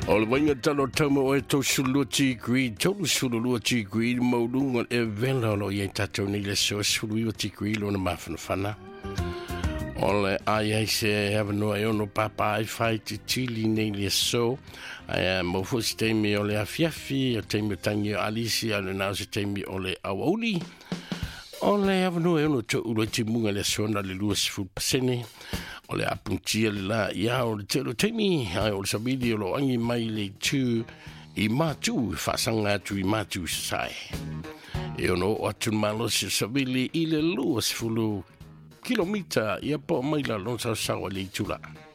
O le wainga talo tama o e tau suluti gui, tau suluti gui, maulunga e vela lo i tatou ni le so suluti gui lo na mawhanawhana. O le ai se hava noa e ono papa ai whai te tili nei le so, ai mo fusi teimi o le afiafi, o teimi o tangi o alisi, alo nao se teimi o le awauli. O le hava noa e ono tau uro te munga le so na le lua sifu pasene, o le apuntia le la ia o le telo teimi, ai o le sabili o lo angi mai le tu i matu, whasanga atu i matu sasai. E ono o atu malo se sabili i le lua sifu kilomita ia po mai la lon sa le tula.